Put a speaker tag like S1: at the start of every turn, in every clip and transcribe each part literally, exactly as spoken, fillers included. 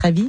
S1: avis?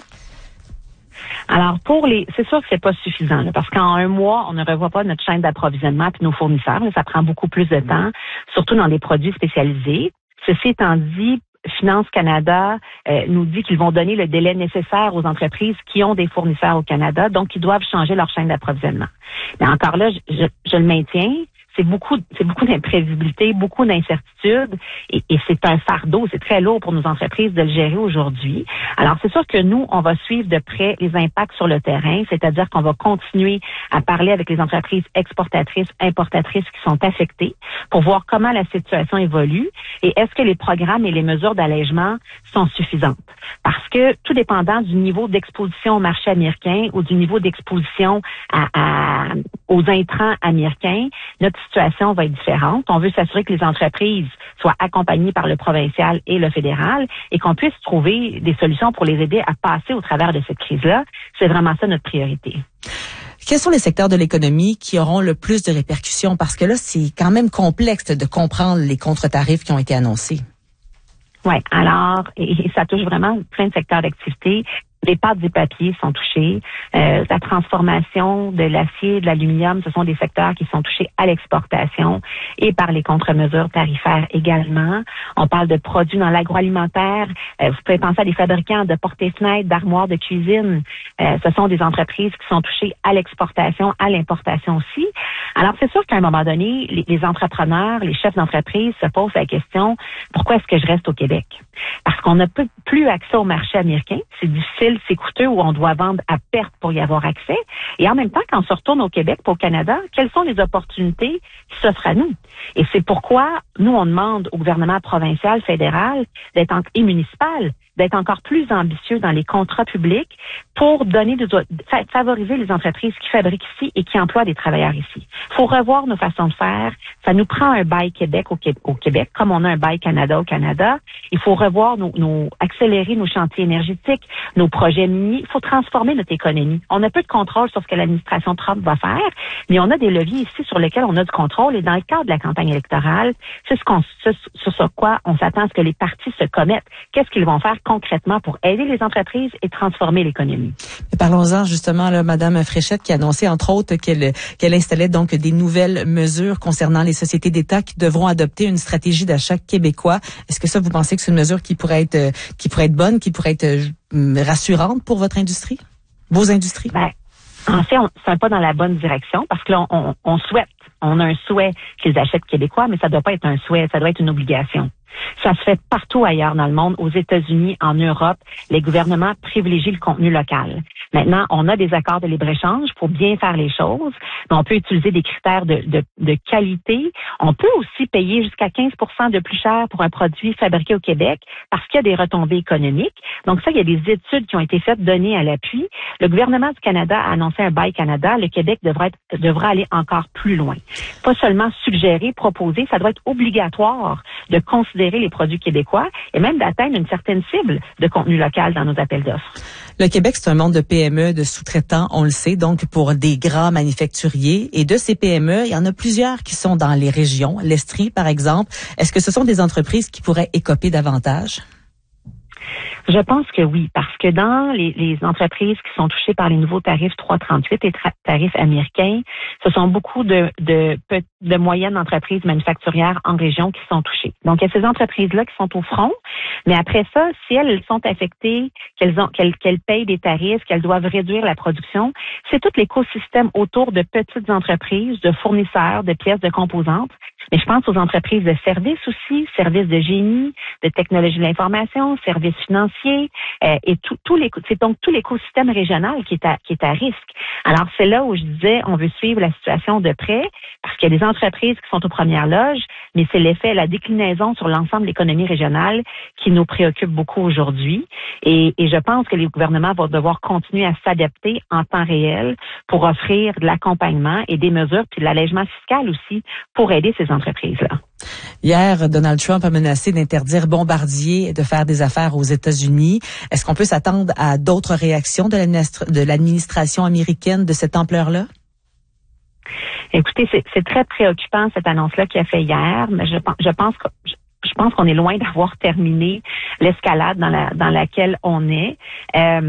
S2: Alors, pour les, c'est sûr que c'est pas suffisant, là, parce qu'en un mois, on ne revoit pas notre chaîne d'approvisionnement puis nos fournisseurs. Là, ça prend beaucoup plus de temps, surtout dans des produits spécialisés. Ceci étant dit, Finance Canada euh, nous dit qu'ils vont donner le délai nécessaire aux entreprises qui ont des fournisseurs au Canada, donc ils doivent changer leur chaîne d'approvisionnement. Mais encore là, je, je, je le maintiens. C'est beaucoup, c'est beaucoup d'imprévisibilité, beaucoup d'incertitudes, et, et c'est un fardeau, c'est très lourd pour nos entreprises de le gérer aujourd'hui. Alors, c'est sûr que nous, on va suivre de près les impacts sur le terrain, c'est-à-dire qu'on va continuer à parler avec les entreprises exportatrices, importatrices qui sont affectées pour voir comment la situation évolue et est-ce que les programmes et les mesures d'allègement sont suffisantes. Parce que tout dépendant du niveau d'exposition au marché américain ou du niveau d'exposition à, à, aux intrants américains, notre situation va être différente. On veut s'assurer que les entreprises soient accompagnées par le provincial et le fédéral et qu'on puisse trouver des solutions pour les aider à passer au travers de cette crise-là. C'est vraiment ça notre priorité.
S1: Quels sont les secteurs de l'économie qui auront le plus de répercussions? Parce que là, c'est quand même complexe de comprendre les contre-tarifs qui ont été annoncés.
S2: Oui, alors, et, et ça touche vraiment plein de secteurs d'activité. Les pâtes et papiers sont touchés. Euh, la transformation de l'acier et de l'aluminium, ce sont des secteurs qui sont touchés à l'exportation et par les contre-mesures tarifaires également. On parle de produits dans l'agroalimentaire. Euh, vous pouvez penser à des fabricants de portes et fenêtres, d'armoires de cuisine. Euh, ce sont des entreprises qui sont touchées à l'exportation, à l'importation aussi. Alors, c'est sûr qu'à un moment donné, les, les entrepreneurs, les chefs d'entreprise se posent la question, pourquoi est-ce que je reste au Québec? Parce qu'on n'a plus accès au marché américain. C'est difficile, c'est coûteux, où on doit vendre à perte pour y avoir accès. Et en même temps, quand on se retourne au Québec, pour au Canada, quelles sont les opportunités qui s'offrent à nous? Et c'est pourquoi nous, on demande au gouvernement provincial, fédéral, d'être en, et municipal, d'être encore plus ambitieux dans les contrats publics pour donner des, favoriser les entreprises qui fabriquent ici et qui emploient des travailleurs ici. Il faut revoir nos façons de faire. Ça nous prend un bail Québec au, au Québec, comme on a un bail Canada au Canada. Il faut revoir nos, nos accélérer nos chantiers énergétiques, nos projets miniers. Il faut transformer notre économie. On a peu de contrôle sur ce que l'administration Trump va faire, mais on a des leviers ici sur lesquels on a du contrôle. Et dans le cadre de la campagne électorale, c'est ce qu'on, ce, sur ce quoi on s'attend à ce que les partis se commettent. Qu'est-ce qu'ils vont faire concrètement pour aider les entreprises et transformer l'économie?
S1: Parlons-en justement, là, Madame Fréchette, qui a annoncé entre autres qu'elle qu'elle installait donc des nouvelles mesures concernant les sociétés d'État qui devront adopter une stratégie d'achat québécois. Est-ce que ça, vous pensez que c'est une mesure qui pourrait être qui pourrait être bonne, qui pourrait être rassurante pour votre industrie, vos industries?
S2: Ben, en fait, on, c'est un pas dans la bonne direction parce que là, on, on, on souhaite, on a un souhait qu'ils achètent québécois, mais ça doit pas être un souhait, ça doit être une obligation. Ça se fait partout ailleurs dans le monde, aux États-Unis, en Europe. Les gouvernements privilégient le contenu local. Maintenant, on a des accords de libre-échange pour bien faire les choses, mais on peut utiliser des critères de, de, de qualité. On peut aussi payer jusqu'à quinze pour cent de plus cher pour un produit fabriqué au Québec parce qu'il y a des retombées économiques. Donc ça, il y a des études qui ont été faites, données à l'appui. Le gouvernement du Canada a annoncé un Buy Canada. Le Québec devra, être, devra aller encore plus loin. Pas seulement suggérer, proposer, ça doit être obligatoire de considérer les produits québécois et même d'atteindre une certaine cible de contenu local dans nos appels d'offres.
S1: Le Québec, c'est un monde de P M E, de sous-traitants, on le sait, donc pour des grands manufacturiers. Et de ces P M E, il y en a plusieurs qui sont dans les régions, l'Estrie par exemple. Est-ce que ce sont des entreprises qui pourraient écoper davantage?
S2: Je pense que oui, parce que dans les, les entreprises qui sont touchées par les nouveaux tarifs trois trente-huit et tra- tarifs américains, ce sont beaucoup de, de, de moyennes entreprises manufacturières en région qui sont touchées. Donc, il y a ces entreprises-là qui sont au front, mais après ça, si elles sont affectées, qu'elles ont, qu'elles, qu'elles payent des tarifs, qu'elles doivent réduire la production, c'est tout l'écosystème autour de petites entreprises, de fournisseurs, de pièces, de composantes. Mais je pense aux entreprises de services aussi, services de génie, de technologie de l'information, services financiers, euh, et tout, tout les, c'est donc tout l'écosystème régional qui est à, qui est à risque. Alors, c'est là où je disais, on veut suivre la situation de près, parce qu'il y a des entreprises qui sont aux premières loges, mais c'est l'effet, la déclinaison sur l'ensemble de l'économie régionale qui nous préoccupe beaucoup aujourd'hui. Et, et je pense que les gouvernements vont devoir continuer à s'adapter en temps réel pour offrir de l'accompagnement et des mesures, puis de l'allègement fiscal aussi, pour aider ces entreprises-là.
S1: Hier, Donald Trump a menacé d'interdire Bombardier de faire des affaires aux États-Unis. Est-ce qu'on peut s'attendre à d'autres réactions de l'administra- de l'administration américaine de cette ampleur-là?
S2: Écoutez, c'est, c'est très préoccupant cette annonce-là qu'il a fait hier, mais je, je pense que je, je pense qu'on est loin d'avoir terminé l'escalade dans la dans laquelle on est. Euh,